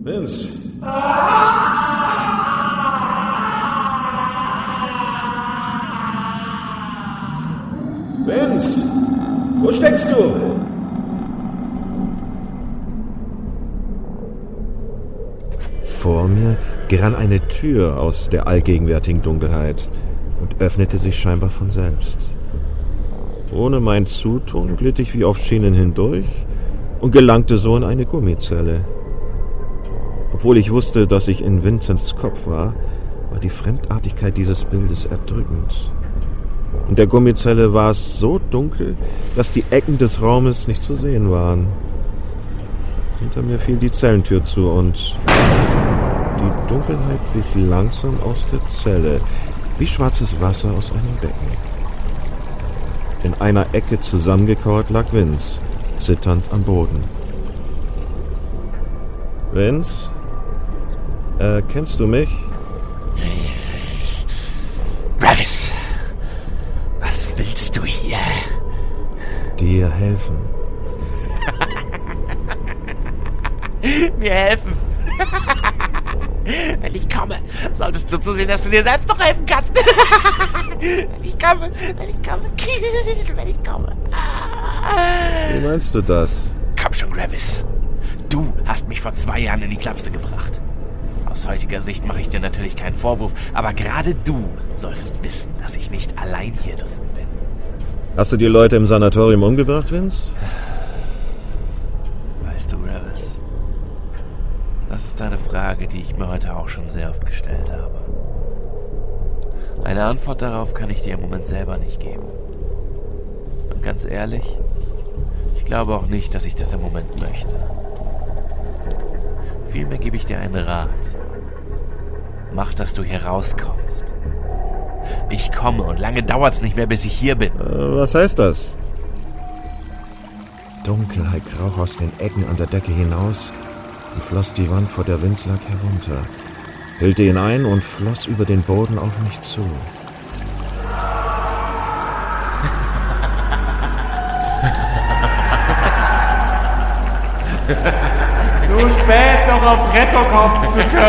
Vince! Vince! Wo steckst du? Vor mir gerann eine Tür aus der allgegenwärtigen Dunkelheit und öffnete sich scheinbar von selbst. Ohne mein Zutun glitt ich wie auf Schienen hindurch und gelangte so in eine Gummizelle. Obwohl ich wusste, dass ich in Vincents Kopf war, war die Fremdartigkeit dieses Bildes erdrückend. In der Gummizelle war es so dunkel, dass die Ecken des Raumes nicht zu sehen waren. Hinter mir fiel die Zellentür zu und die Dunkelheit wich langsam aus der Zelle, wie schwarzes Wasser aus einem Becken. In einer Ecke zusammengekauert lag Vince, zitternd am Boden. Vince? Kennst du mich? Gravis, was willst du hier? Dir helfen. Mir helfen? Wenn ich komme, solltest du zusehen, dass du dir selbst noch helfen kannst. Wenn ich komme. Wie meinst du das? Komm schon, Gravis. Du hast mich vor 2 Jahren in die Klapse gebracht. Aus heutiger Sicht mache ich dir natürlich keinen Vorwurf, aber gerade du solltest wissen, dass ich nicht allein hier drin bin. Hast du die Leute im Sanatorium umgebracht, Vince? Weißt du, Gravis, das ist eine Frage, die ich mir heute auch schon sehr oft gestellt habe. Eine Antwort darauf kann ich dir im Moment selber nicht geben. Und ganz ehrlich, ich glaube auch nicht, dass ich das im Moment möchte. Vielmehr gebe ich dir einen Rat. Mach, dass du hier rauskommst. Ich komme und lange dauert's nicht mehr, bis ich hier bin. Was heißt das? Dunkelheit kroch aus den Ecken an der Decke hinaus und floss die Wand, vor der Vince lag, herunter, hüllte ihn ein und floss über den Boden auf mich zu. Zu spät, noch auf Rettung kommen zu können.